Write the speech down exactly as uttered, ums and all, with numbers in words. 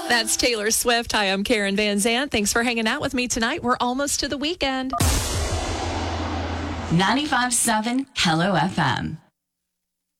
That's Taylor Swift. Hi, I'm Karen Van Zandt. Thanks for hanging out with me tonight. We're almost to the weekend. ninety-five point seven Hello F M.